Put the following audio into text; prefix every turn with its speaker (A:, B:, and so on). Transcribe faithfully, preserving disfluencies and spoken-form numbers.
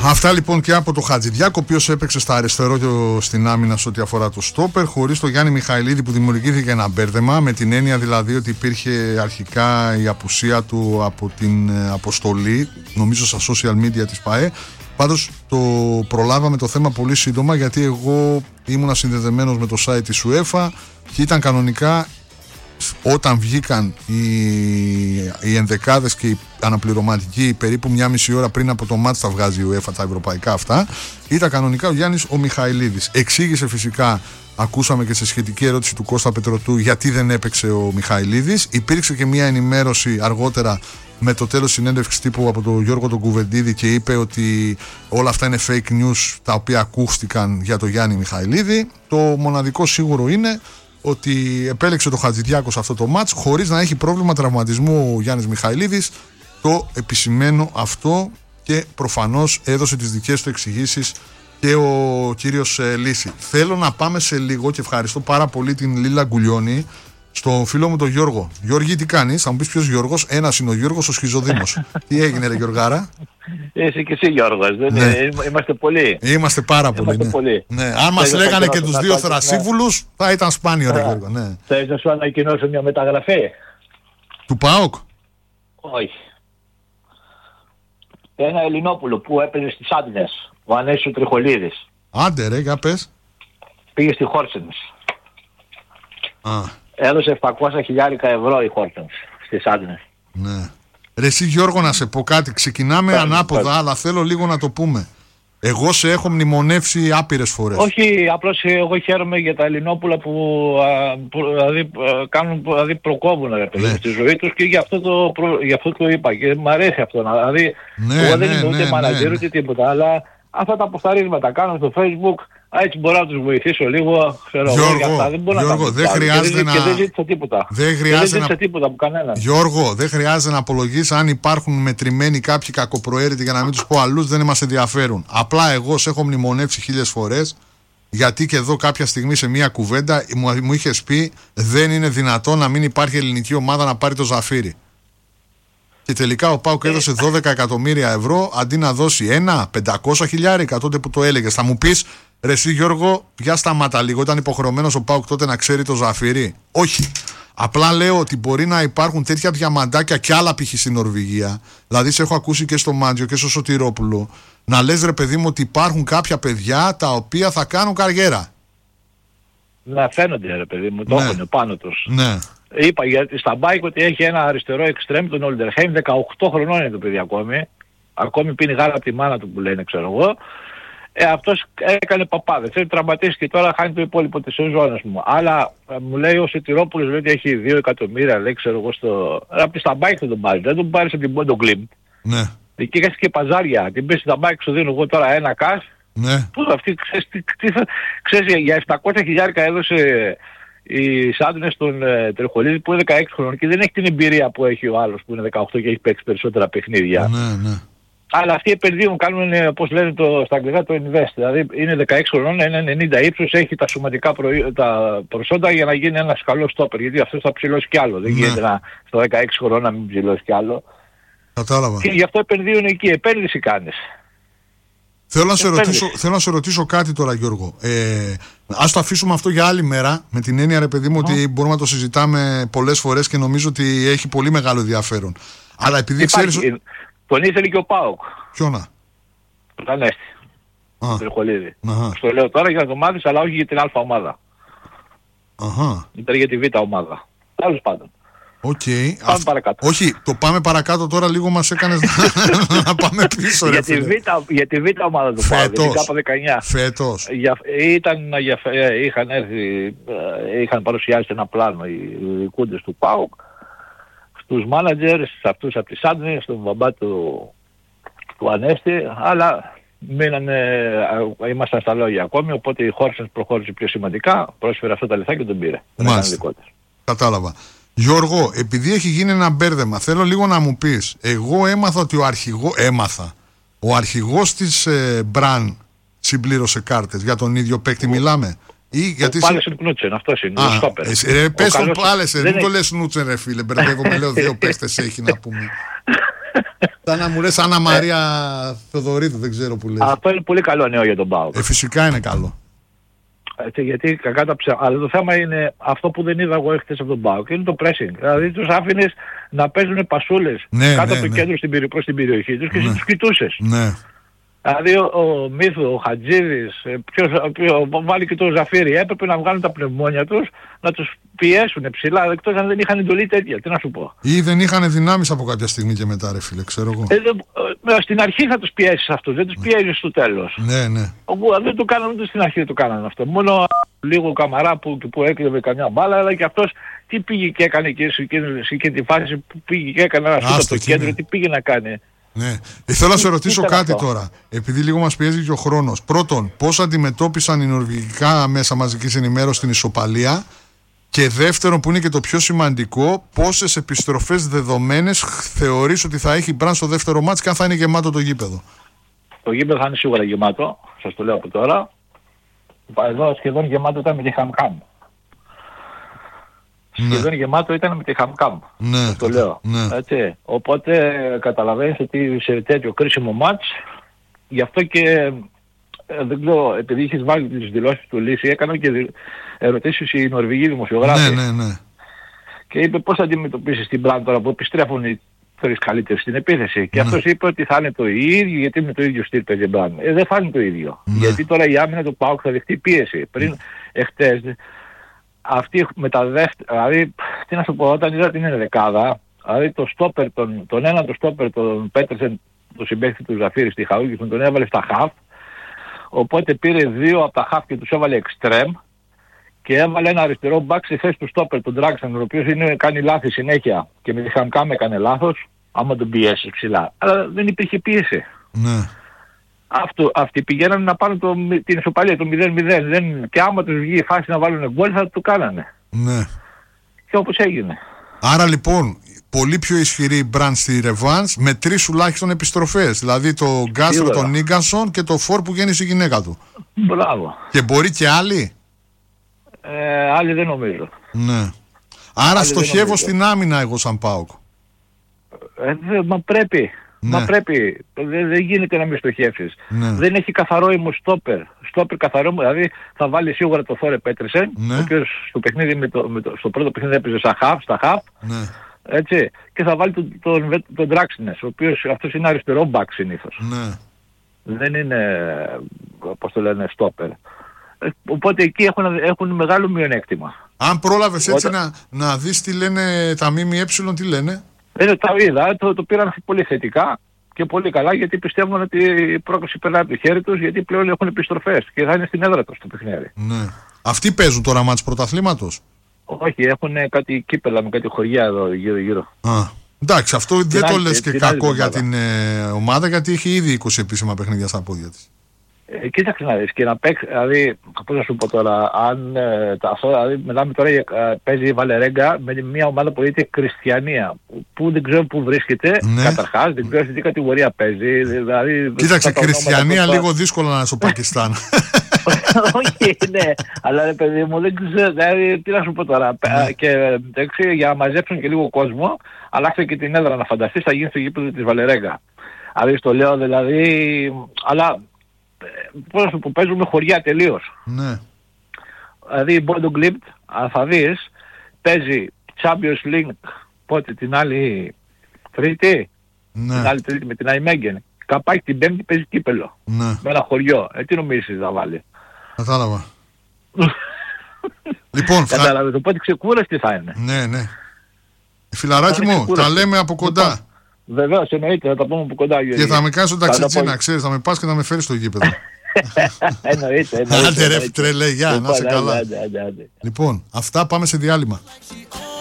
A: Αυτά λοιπόν και από το Χατζηδιάκο, ο οποίος έπαιξε στα αριστερό και στην άμυνα σε ό,τι αφορά το στόπερ, χωρίς το Γιάννη Μιχαηλίδη που δημιουργήθηκε ένα μπέρδεμα, με την έννοια δηλαδή ότι υπήρχε αρχικά η απουσία του από την αποστολή, νομίζω στα social media της ΠΑΕ. Πάντως το προλάβαμε το θέμα πολύ σύντομα, γιατί εγώ ήμουνα συνδεδεμένος με το site της UEFA και ήταν κανονικά όταν βγήκαν οι, οι ενδεκάδες και οι αναπληρωματικοί περίπου μια μισή ώρα πριν από το μάτς τα βγάζει η UEFA τα ευρωπαϊκά αυτά, ήταν κανονικά ο Γιάννης ο Μιχαηλίδης. Εξήγησε φυσικά, ακούσαμε και σε σχετική ερώτηση του Κώστα Πετρωτού, γιατί δεν έπαιξε ο Μιχαηλίδης. Υπήρξε και μια ενημέρωση αργότερα με το τέλος συνέντευξης τύπου από τον Γιώργο τον Κουβεντίδη και είπε ότι όλα αυτά είναι fake news τα οποία ακούστηκαν για τον Γιάννη Μιχαηλίδη. Το μοναδικό σίγουρο είναι ότι επέλεξε το Χατζηδιάκο σε αυτό το μάτς χωρίς να έχει πρόβλημα τραυματισμού ο Γιάννης Μιχαηλίδης. Το επισημαίνω αυτό και προφανώς έδωσε τις δικές του εξηγήσεις και ο κύριος ε, Λύση. Θέλω να πάμε σε λίγο και ευχαριστώ πάρα πολύ την Λίλα Γκουλιώνη, στον φίλο μου τον Γιώργο. Γιώργη, τι κάνεις? Θα μου πεις ποιος Γιώργος? Ένας είναι ο Γιώργος ο Σχιζοδήμος. Τι έγινε ρε Γιωργάρα?
B: Εσύ και εσύ Γιώργος, δεν ναι. είναι, είμαστε πολλοί.
A: Είμαστε πάρα πολλοί.
B: Είμαστε
A: ναι.
B: πολλοί.
A: Ναι. Αν μας λέγανε και τους δύο θρασίβουλους, ναι. θα ήταν σπάνιο ρε Γιώργο. Ναι.
B: Θες να σου ανακοινώσω μια μεταγραφή?
A: Του ΠΑΟΚ?
B: Όχι. Ένα Ελληνόπουλο που έπαιζε στις Άντινες, ο Ανέσιος Τριχολίδης.
A: Άντε ρε, για πες.
B: Πήγε στη Χόρσενς.
A: Α.
B: Έδωσε επτακόσια χιλιάρικα ευρώ η Χόρσενς στις Άντινες.
A: Ναι. Ρε εσύ Γιώργο, να σε πω κάτι. Ξεκινάμε Πέρα, ανάποδα, πέρα. αλλά θέλω λίγο να το πούμε. Εγώ σε έχω μνημονεύσει άπειρες φορές.
B: Όχι, απλώς εγώ χαίρομαι για τα Ελληνόπουλα που, α, που δηλαδή, κάνουν, δηλαδή προκόβουν ναι. στη ζωή τους και γι' αυτό το, προ, γι αυτό το είπα και μου αρέσει αυτό. Δηλαδή, ναι, εγώ δεν ναι, είμαι ούτε ναι, μανατζέρ ναι, ούτε τίποτα, αλλά αυτά τα αποσταρίσματα κάνω στο Facebook. Έτσι μπορώ να τους βοηθήσω λίγο, ξέρω
A: Γιώργο,
B: για αυτά. Δεν μπορώ
A: Γιώργο,
B: να
A: δεν χρειάζεται να...
B: Και δεν ζήτησα τίποτα.
A: Δεν χρειάζεται
B: να... τίποτα από κανέναν.
A: Γιώργο, δεν χρειάζεται να απολογείς αν υπάρχουν μετρημένοι κάποιοι κακοπροαίρετοι για να μην τους πω αλλούς, δεν μας ενδιαφέρουν. Απλά εγώ σε έχω μνημονεύσει χίλιες φορές, γιατί και εδώ κάποια στιγμή σε μια κουβέντα μου, μου είχες πει δεν είναι δυνατόν να μην υπάρχει ελληνική ομάδα να πάρει το Ζαφύρι. Και τελικά ο ΠΑΟΚ έδωσε δώδεκα εκατομμύρια ευρώ αντί να δώσει ένα, πεντακόσια χιλιάρικα τότε που το έλεγες. Θα μου πεις, ρε εσύ Γιώργο, για σταμάτα λίγο, ήταν υποχρεωμένος ο ΠΑΟΚ τότε να ξέρει το Ζαφύρι? Όχι. Απλά λέω ότι μπορεί να υπάρχουν τέτοια διαμαντάκια κι άλλα π.χ. στην Νορβηγία. Δηλαδή σε έχω ακούσει και στο Μάντζιο και στο Σωτηρόπουλο να λες ρε παιδί μου ότι υπάρχουν κάποια παιδιά τα οποία θα κάνουν καριέρα.
B: Να φαίνονται ρε παιδί μου, το
A: ναι.
B: έχουν πάνω τους.
A: Ναι.
B: Είπα γιατί στα μπάικ ότι έχει ένα αριστερό εξτρέμ, τον Ολντερχέιμ, δεκαοκτώ χρονών είναι το παιδί ακόμη. Ακόμη πίνει γάλα από τη μάνα του που λένε, ξέρω εγώ. Ε, αυτός έκανε παπάδες. Θέλει τραυματίστηκε και τώρα χάνει το υπόλοιπο της σεζόνας μου. Αλλά ε, μου λέει ο Σιτηρόπουλος λέει ότι έχει δύο εκατομμύρια, λέει, ξέρω εγώ, στο... Από τη στα μπάικ θα τον πάρει. Δεν τον πάρει από την Πόντο Γκλιμ.
A: Ναι.
B: Εκεί έχεις και παζάρια. Την πες στα μπάικ σου δίνω εγώ τώρα ένα κας.
A: Ναι.
B: Πού αυτή, ξέρεις, τι, τι θα... ξέρεις, για επτακόσια χιλιάρικα έδωσε οι Σάντινες στον ε, Τριχολίδη που είναι δεκαέξι χρονών και δεν έχει την εμπειρία που έχει ο άλλος που είναι δεκαοκτώ και έχει παίξει περισσότερα παιχνίδια.
A: Ναι, ναι.
B: Αλλά αυτοί επενδύουν, κάνουν, όπως λένε το, στα αγγλικά, το invest. Δηλαδή είναι δεκαέξι χρονών, είναι ενενήντα ύψος, έχει τα σωματικά προϊ... τα προσόντα για να γίνει ένας καλός στόπερ. Γιατί αυτός θα ψηλώσει κι άλλο. Ναι. Δεν γίνεται να, στο δεκαέξι χρονών να μην ψηλώσει κι άλλο.
A: Κατάλαβα.
B: Και γι' αυτό επενδύουν εκεί. Επένδυση κάνεις.
A: Θέλω να, σε ρωτήσω, θέλω να σε ρωτήσω κάτι τώρα Γιώργο. Ε, ας το αφήσουμε αυτό για άλλη μέρα, με την έννοια ρε παιδί μου ότι μπορούμε να το συζητάμε πολλές φορές και νομίζω ότι έχει πολύ μεγάλο ενδιαφέρον. Αλλά επειδή
B: Υπάρχει,
A: ξέρεις...
B: Τον ήθελε και ο ΠΑΟΚ.
A: Ποιόνα?
B: Τον Ανέστη. Τον Τριχολίδη. Στο λέω τώρα για να το μάθεις, αλλά όχι για την Α ομάδα.
A: Αχα.
B: Ήταν για τη Β ομάδα. Τέλος πάντων.
A: Οκ.
B: Okay. Πάμε Αυ... παρακάτω.
A: Όχι, το πάμε παρακάτω τώρα λίγο μας έκανες να πάμε πίσω.
B: για, τη β, για τη Β ομάδα του ΠΑΟΚ.
A: Φέτος.
B: δεκαεννιά.
A: Φέτος.
B: Για, ήταν, για, είχαν έρθει, είχαν παρουσιάσει ένα πλάνο οι δικούντες του ΠΑΟΚ στους μάνατζερ, σε αυτούς από τη Σάντνη, στον μπαμπά του, του Ανέστη, αλλά μείνανε, ήμασταν στα λόγια ακόμη, οπότε η Χόρσενς προχώρησε πιο σημαντικά, πρόσφερε αυτά τα λεφτά και τον πήρε.
A: Μάλιστα. Κατάλαβα. Γιώργο, επειδή έχει γίνει ένα μπέρδεμα, θέλω λίγο να μου πεις, εγώ έμαθα ότι ο αρχηγός, έμαθα, ο αρχηγός της ε, Μπραν συμπλήρωσε κάρτες, για τον ίδιο παίκτη μιλάμε? Ή γιατί
B: ο Πάλεσεν Κνούτσεν, αυτός είναι, ο στόπερ.
A: Ρε, πες τον Πάλεσεν, δεν το λες Κνούτσεν ρε φίλε, μπερδεύομαι, λέω δύο παίκτες έχει να πούμε. Σαν να μου λες Άννα Μαρία Θεοδωρίδου, δεν ξέρω που λες.
B: Αυτό είναι πολύ καλό νέο για τον ΠΑΟΚ.
A: Ε, φυσικά είναι καλό.
B: Έτσι, γιατί κακά τα ψέματα. Αλλά το θέμα είναι αυτό που δεν είδα εγώ χθες από τον ΠΑΟΚ. Είναι το pressing. Δηλαδή τους άφηνες να παίζουν πασούλες
A: ναι,
B: κάτω
A: ναι,
B: από το
A: ναι.
B: κέντρο στην, προς την περιοχή τους και
A: ναι.
B: εσύ τους κοιτούσες.
A: Ναι.
B: Δηλαδή ο, ο Μύθου, ο Χατζίδης, ποιος, ποιος, βάλει και το Ζαφύρι, έπρεπε να βγάλουν τα πνευμόνια τους, να τους πιέσουν ψηλά, εκτός αν δεν είχαν εντολή τέτοια, τι να σου πω.
A: Ή δεν είχαν δυνάμεις από κάποια στιγμή και μετά, ρε φίλε, ξέρω εγώ.
B: Ε, ε, στην αρχή θα τους πιέσεις αυτούς, δεν τους πιέζεις στο τέλος.
A: Ναι, ναι.
B: Όπου δεν το κάνανε ούτε στην αρχή δεν το κάνανε αυτό. Μόνο λίγο Καμαρά που, που έκλεβε καμιά μπάλα, αλλά και αυτός τι πήγε και έκανε και σε εκείνη τη φάση που πήγε και έκανε ένα σούτ από το κέντρο, ναι. Τι πήγε να κάνει.
A: Ναι. Ε, θέλω να σε ρωτήσω κάτι
B: αυτό.
A: τώρα, επειδή λίγο μας πιέζει και ο χρόνος. Πρώτον, πώς αντιμετώπισαν οι νορβηγικά μέσα μαζικής ενημέρωσης την ισοπαλία, και δεύτερον, που είναι και το πιο σημαντικό, πόσες επιστροφές δεδομένες θεωρείς ότι θα έχει Μπραν στο δεύτερο μάτς και αν θα είναι γεμάτο το γήπεδο?
B: Το γήπεδο θα είναι σίγουρα γεμάτο, σας το λέω από τώρα. Εδώ σχεδόν γεμάτο ήταν με τη Χαμκάμ.
A: Ναι.
B: Σχεδόν γεμάτο ήταν με τη Χαμκάμ.
A: Ναι,
B: το λέω.
A: Ναι.
B: Έτσι. Οπότε καταλαβαίνεις ότι σε τέτοιο κρίσιμο μάτς, γι' αυτό και ε, δεν ξέρω, επειδή είχες βάλει τις δηλώσεις του Λύση, έκανα και ερωτήσεις οι Νορβηγοί δημοσιογράφοι.
A: Ναι, ναι, ναι.
B: Και είπε πώς θα αντιμετωπίσεις την Μπραν τώρα που επιστρέφουν οι τρεις καλύτεροι στην επίθεση. Και
A: ναι.
B: αυτός είπε ότι θα είναι το ίδιο, γιατί με το ίδιο στυλ παίζει Μπραν. Ε, δεν θα είναι το ίδιο.
A: Ναι.
B: Γιατί τώρα η άμυνα του ΠΑΟΚ θα δεχτεί πίεση. Πριν ναι. εχθές, αυτοί με τα δεύτερα, δηλαδή, τι να σου πω, όταν είδα την δεκάδα, δηλαδή το στόπερ, τον, τον ένα το στόπερ, τον Πέτρεσεν, το συμπαίχτη του Ζαφύρη στη Χαούκη, τον έβαλε στα χαφ. Οπότε πήρε δύο από τα χαφ και τους έβαλε εξτρέμ. Και έβαλε ένα αριστερό μπακ στη θέση του στόπερ, τον Ντράξεν, ο οποίος είναι, κάνει λάθη συνέχεια και με τη Χαμκάμ έκανε λάθος, άμα τον πιέσεις ψηλά. Αλλά δεν υπήρχε πίεση.
A: Ναι.
B: Αυτό, αυτοί πηγαίνανε να πάρουν το, την ισοπαλία, το μηδέν μηδέν. Δεν, και άμα τους βγει η φάση να βάλουν γκολ θα το κάνανε.
A: Ναι.
B: Και όπως έγινε.
A: Άρα λοιπόν, πολύ πιο ισχυρή η Μπραν στη ρεβάνς με τρεις τουλάχιστον επιστροφές. Δηλαδή το Γκάστρο, τον Νίγκανσον και το Φορ που γέννησε η γυναίκα του.
B: Μπράβο.
A: Και μπορεί και άλλοι.
B: Ε, άλλοι δεν νομίζω.
A: Ναι. Άρα
B: άλλοι
A: στοχεύω στην άμυνα εγώ σαν ΠΑΟΚ.
B: Ε, δε, μα πρέπει. Ναι. Μα πρέπει. Δεν, δεν γίνεται να μην στοχεύσεις.
A: Ναι. Δεν
B: έχει καθαρό ήμου στόπερ. Στόπερ καθαρό ήμου. Δηλαδή θα βάλει σίγουρα το Θόρε Πέτρεσεν. Ναι. Ο οποίος στο παιχνίδι με το, με το, στο πρώτο παιχνίδι έπαιζε στα χαφ. Στα χαφ
A: ναι.
B: Έτσι. Και θα βάλει τον, τον, τον, τον Ντράξινες. Ο οποίος αυτός είναι αριστερό μπακ συνήθως.
A: Ναι.
B: Δεν είναι, πώς το λένε, στόπερ. Οπότε εκεί έχουν, έχουν μεγάλο μειονέκτημα.
A: Αν πρόλαβες έτσι Όταν... να, να δεις τι λένε τα ΜΜΕ, τι λένε.
B: Ε, τα είδα, το, το πήραν πολύ θετικά και πολύ καλά, γιατί πιστεύουν ότι η πρόκληση περνάει από το χέρι τους, γιατί πλέον έχουν επιστροφές και θα είναι στην έδρα τους το παιχνίδι.
A: Ναι. Αυτοί παίζουν τώρα μάτς πρωταθλήματος?
B: Όχι, έχουν κάτι κύπελα με κάτι χωριά εδώ γύρω-γύρω.
A: Α, εντάξει, αυτό την δεν άλλη, το λες και κακό για την ε, ομάδα, γιατί έχει ήδη είκοσι επίσημα παιχνίδια στα πόδια της.
B: Ε, κοίταξε να δεις και να παίξει, δηλαδή, πώς να σου πω τώρα, αν ε, αυτό, δηλαδή, μιλάμε τώρα, ε, παίζει η Βαλερέγκα με μια ομάδα που λέγεται Κριστιανία, που δεν ξέρω πού βρίσκεται, ναι. Καταρχάς, δεν ξέρω σε τι κατηγορία παίζει. Δηλαδή,
A: κοίταξε, Κριστιανία λίγο το... δύσκολο να είναι στο Πακιστάν.
B: Όχι, ναι, αλλά ρε παιδί μου, δεν ξέρω, δηλαδή, τι να σου πω τώρα, ναι. Και εντάξει, για να μαζέψουν και λίγο κόσμο, αλλάξε και την έδρα να φανταστείς, θα γίνει στο γήπεδο της Βαλερέγκα. Δηλαδή, στο λέω δηλαδή, αλλά... πώς να σου πω, παίζουμε χωριά τελείως.
A: Ναι.
B: Δηλαδή η Bodo Glimt, αν θα δεις, παίζει Champions League, πότε, την άλλη Τρίτη,
A: ναι.
B: Την άλλη Τρίτη με την Αϊμέγγεν. Καπάκι την Πέμπτη παίζει κύπελο.
A: Ναι.
B: Με ένα χωριό. Ε, τι νομίζεις θα βάλει.
A: Κατάλαβα. Λοιπόν,
B: κατάλαβε, το πότε ξεκούραστη θα είναι.
A: Ναι, ναι. Φιλαράκι μου, τα λέμε από κοντά. Λοιπόν,
B: βεβαίως, εννοείται, θα τα πούμε από κοντά.
A: Και θα με κάνεις τον ταξιτζίνα, ξέρεις, θα με πας και θα με φέρεις στο γήπεδο.
B: Εννοείται, εννοείται.
A: Άντε ρε τρελέ, γεια, να είσαι καλά. Λοιπόν, αυτά, πάμε σε διάλειμμα.